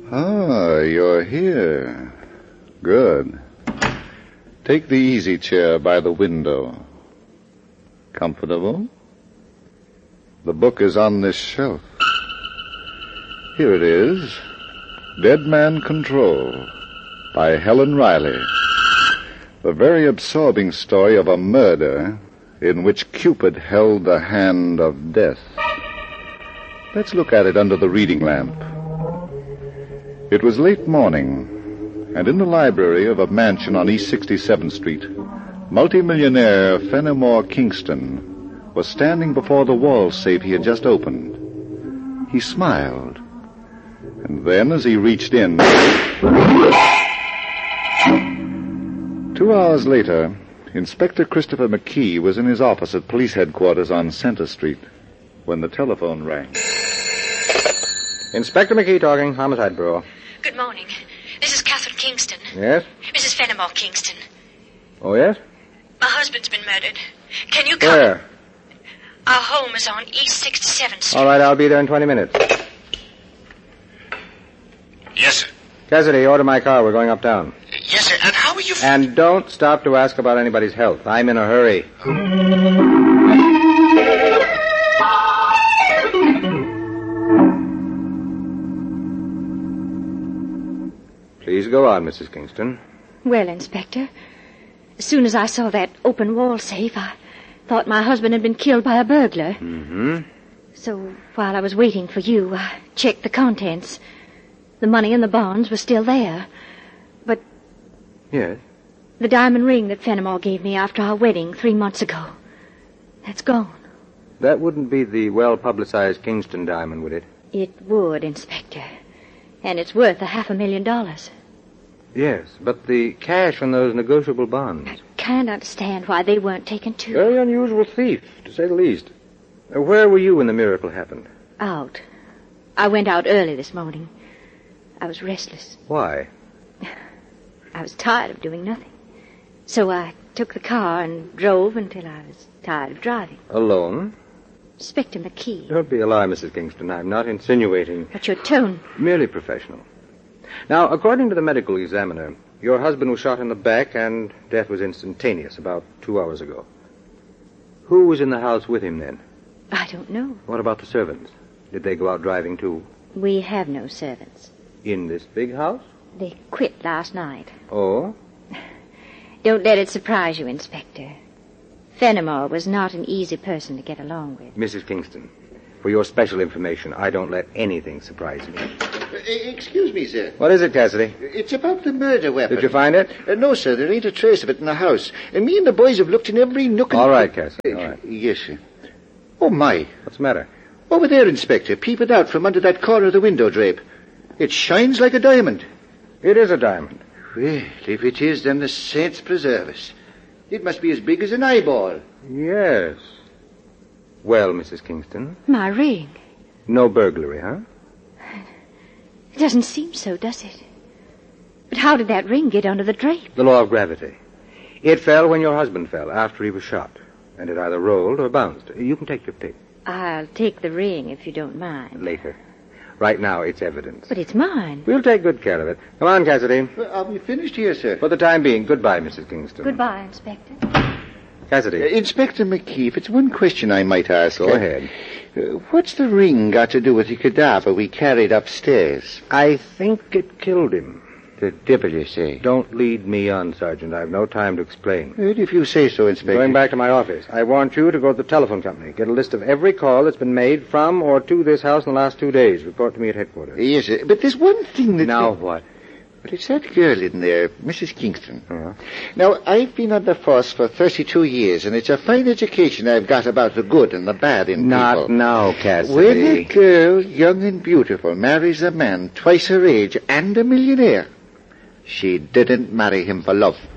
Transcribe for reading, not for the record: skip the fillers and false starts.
Ah, you're here. Good. Take the easy chair by the window. Comfortable? The book is on this shelf. Here it is. Dead Man Control by Helen Riley. The very absorbing story of a murder in which Cupid held the hand of death. Let's look at it under the reading lamp. It was late morning, and in the library of a mansion on East 67th Street, multimillionaire Fenimore Kingston was standing before the wall safe he had just opened. He smiled, and then as he reached in... 2 hours later, Inspector Christopher McKee was in his office at police headquarters on Center Street when the telephone rang. Inspector McKee talking, Homicide Bureau. Good morning. This is Catherine Kingston. Yes? Mrs. Fenimore Kingston. Oh, yes? My husband's been murdered. Can you come? Where? Our home is on East 67th Street. All right, I'll be there in 20 minutes. Yes, sir. Cassidy, order my car. We're going uptown. Yes, sir. And how are you... And don't stop to ask about anybody's health. I'm in a hurry. Please go on, Mrs. Kingston. Well, Inspector, as soon as I saw that open wall safe, I thought my husband had been killed by a burglar. Mm-hmm. So while I was waiting for you, I checked the contents. The money and the bonds were still there. But... Yes? The diamond ring that Fenimore gave me after our wedding 3 months ago, that's gone. That wouldn't be the well-publicized Kingston diamond, would it? It would, Inspector. And it's worth $500,000. Yes, but the cash from those negotiable bonds. I can't understand why they weren't taken too. Very unusual thief, to say the least. Where were you when the miracle happened? Out. I went out early this morning. I was restless. Why? I was tired of doing nothing. So I took the car and drove until I was tired of driving. Alone? Inspector McKee. Don't be alarmed, Mrs. Kingston. I'm not insinuating. But your tone... Merely professional. Now, according to the medical examiner, your husband was shot in the back and death was instantaneous about 2 hours ago. Who was in the house with him then? I don't know. What about the servants? Did they go out driving too? We have no servants. In this big house? They quit last night. Oh? Don't let it surprise you, Inspector. Fenimore was not an easy person to get along with. Mrs. Kingston, for your special information, I don't let anything surprise me. Excuse me, sir. What is it, Cassidy? It's about the murder weapon. Did you find it? No, sir. There ain't a trace of it in the house. And me and the boys have looked in every nook and... All right, Cassidy, all right. Yes, sir. Oh, my. What's the matter? Over there, Inspector, peeping out from under that corner of the window drape. It shines like a diamond. It is a diamond. Well, if it is, then the saints preserve us. It must be as big as an eyeball. Yes. Well, Mrs. Kingston? My ring. No burglary, huh? It doesn't seem so, does it? But how did that ring get under the drape? The law of gravity. It fell when your husband fell, after he was shot. And it either rolled or bounced. You can take your pick. I'll take the ring if you don't mind. Later. Right now, it's evidence. But it's mine. We'll take good care of it. Come on, Cassidy. Well, I'll be finished here, sir. For the time being, goodbye, Mrs. Kingston. Goodbye, Inspector. Cassidy. Inspector McKee, if it's one question I might ask... Go ahead. What's the ring got to do with the cadaver we carried upstairs? I think it killed him. The devil, you say? Don't lead me on, Sergeant. I've no time to explain. Well, if you say so, Inspector. Going back to my office. I want you to go to the telephone company. Get a list of every call that's been made from or to this house in the last 2 days. Report to me at headquarters. Yes, sir. But there's one thing that... Now what? But it's that girl in there, Mrs. Kingston. Uh-huh. Now, I've been on the force for 32 years, and it's a fine education I've got about the good and the bad in Not people. now, Cassidy. When a girl, young and beautiful, marries a man twice her age and a millionaire, she didn't marry him for love.